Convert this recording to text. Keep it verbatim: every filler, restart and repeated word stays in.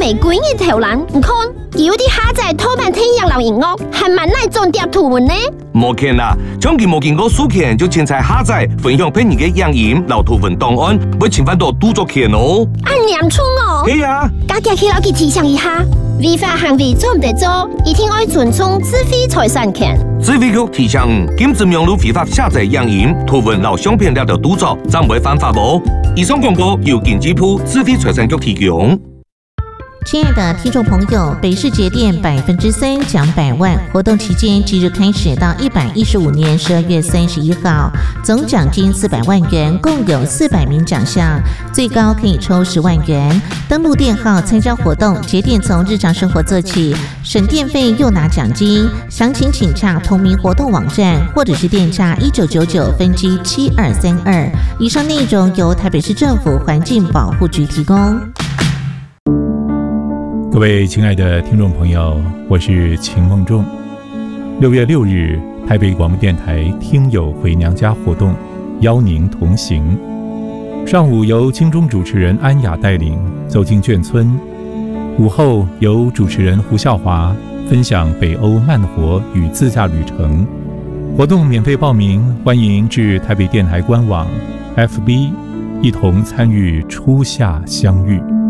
玫瑰的头人，唔看，有啲下载偷版天阳老音乐，还蛮耐种碟图文呢。 冇见啦，将佢冇见过书权，就凊彩下载分享俾你嘅影音、老图文档案，要侵犯到著作权哦。 按念冲哦。 係啊， 家己去老佢提醒一下，违法行為做唔得做，一定要尊重智慧財產權。 智慧局提醒，禁止用路非法下載影音、圖文老相片了的著作，暫會犯法哦。以上廣告由經濟部智慧財產局提供。 亲爱的听众朋友，北市节电百分之三奖百万活动期间即日开始到一百一十五年十二月三十一号，总奖金四百万元，共有四百名奖项，最高可以抽十万元。登录电号参加活动，节电从日常生活做起，省电费又拿奖金。详情请洽同名活动网站，或者是电洽一九九九分机七二三二。以上内容由台北市政府环境保护局提供。 各位亲爱的听众朋友，我是秦梦仲。六月六日，台北广播电台听友回娘家活动，邀您同行。上午由金钟主持人安雅带领走进眷村，午后由主持人胡孝华分享北欧慢活与自驾旅程。活动免费报名，欢迎至台北电台官网 F B 一同参与初夏相遇。